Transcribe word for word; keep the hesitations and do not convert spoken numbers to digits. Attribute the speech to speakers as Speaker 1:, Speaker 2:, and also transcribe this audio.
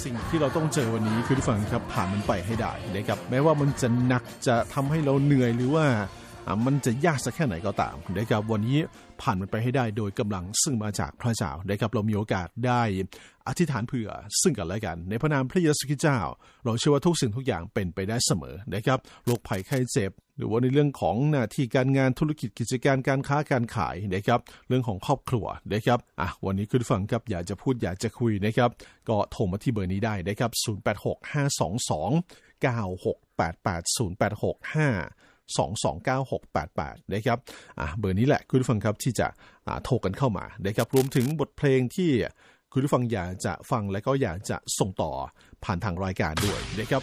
Speaker 1: สิ่งที่เราต้องเจอวันนี้คือทุกฝั่งครับผ่านมันไปให้ได้นะครับแม้ว่ามันจะหนักจะทำให้เราเหนื่อยหรือว่ามันจะยากสักแค่ไหนก็ตามนะครับวันนี้ผ่านมันไปให้ได้โดยกำลังซึ่งมาจากพระเจ้านะครับเรามีโอกาสได้อธิษฐานเผื่อซึ่งกันและกันในพระนามพระเยซูคริสต์เจ้าเราเชื่อว่าทุกสิ่งทุกอย่างเป็นไปได้เสมอนะครับโรคภัยไข้เจ็บหรือว่าในเรื่องของหน้าที่การงานธุรกิจกิจการการค้าการขายนะครับเรื่องของครอบครัวนะครับอ่ะวันนี้คุณผู้ฟังครับอยากจะพูดอยากจะคุยนะครับก็โทรมาที่เบอร์นี้ได้นะครับศูนย์ แปด หก ห้า สอง สอง เก้า หก แปด แปด ศูนย์ แปด หก ห้า สอง สอง เก้า หก แปด แปดนะครับอ่ะเบอร์นี้แหละคุณผู้ฟังครับที่จะอ่าโทรกันเข้ามานะครับรวมถึงบทเพลงที่คุณผู้ฟังอยากจะฟังและก็อยากจะส่งต่อผ่านทางรายการด้วยนะครับ